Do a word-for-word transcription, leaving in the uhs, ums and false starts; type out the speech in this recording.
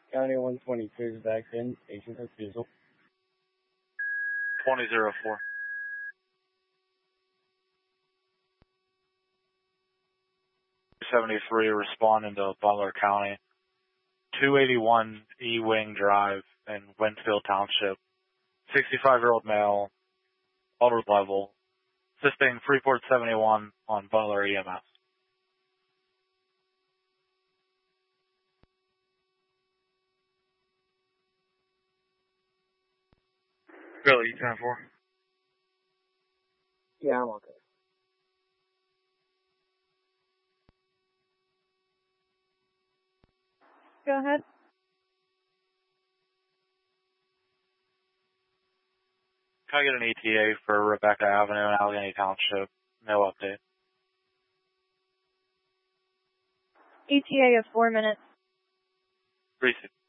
County one twenty-two is back in. Agent refusal. twenty oh four. seventy-three responding to Butler County. two eighty-one E-Wing Drive in Winfield Township. sixty-five-year-old male, altered level, assisting Freeport seventy-one on Butler E M S. Billy, E ten four. Yeah, I'm okay. Go ahead. Can I get an E T A for Rebecca Avenue in Allegheny Township? No update. E T A of four minutes. Receive.